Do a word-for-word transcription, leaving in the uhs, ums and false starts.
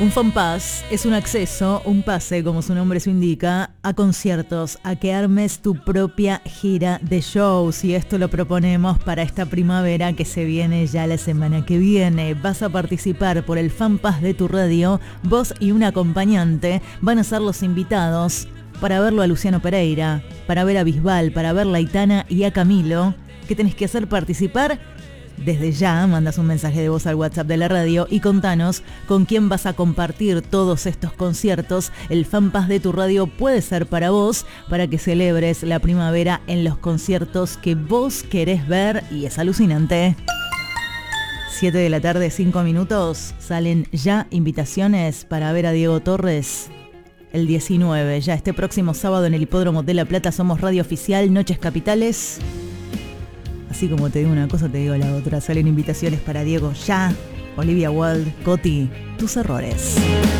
Un Fan Pass es un acceso, un pase, como su nombre se indica, a conciertos, a que armes tu propia gira de shows. Y esto lo proponemos para esta primavera que se viene ya la semana que viene. Vas a participar por el Fan Pass de tu radio. Vos y un acompañante van a ser los invitados para verlo a Luciano Pereira, para ver a Bisbal, para ver a Aitana y a Camilo. ¿Qué tenés que hacer? Participar. Desde ya, mandas un mensaje de voz al WhatsApp de la radio y contanos con quién vas a compartir todos estos conciertos. El Fan Pass de tu radio puede ser para vos, para que celebres la primavera en los conciertos que vos querés ver, y es alucinante. siete de la tarde, cinco minutos, salen ya invitaciones para ver a Diego Torres el diecinueve, ya este próximo sábado en el Hipódromo de La Plata. Somos radio oficial, Noches Capitales. Así como te digo una cosa, te digo la otra. Salen invitaciones para Diego ya. Olivia Wilde, Coti, tus errores.